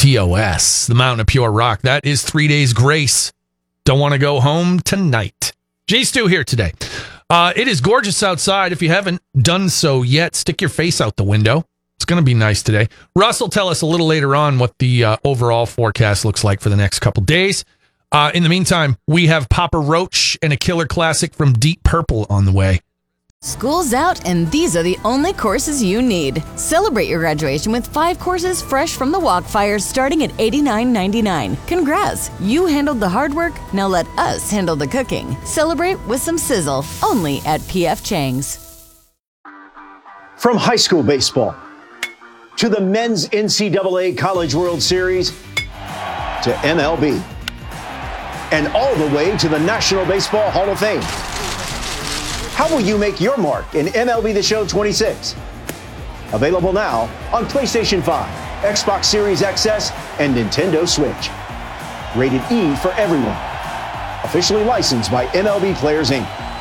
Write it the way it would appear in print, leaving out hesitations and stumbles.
TOS, the Mountain of Pure Rock. That is 3 days grace. Don't want to go home tonight. J Stu here today. It is gorgeous outside. If you haven't done so yet, stick your face out the window. It's going to be nice today. Russ will tell us a little later on what the overall forecast looks like for the next couple days. In the meantime, we have Papa Roach and a killer classic from Deep Purple on the way. School's out, and these are the only courses you need. Celebrate your graduation with 5 courses fresh from the Walkfire starting at $89.99. Congrats, you handled the hard work, now let us handle the cooking. Celebrate with some sizzle, only at P.F. Chang's. From high school baseball to the men's NCAA College World Series to MLB and all the way to the National Baseball Hall of Fame. How will you make your mark in MLB The Show 26? Available now on PlayStation 5, Xbox Series XS, and Nintendo Switch. Rated E for everyone. Officially licensed by MLB Players, Inc.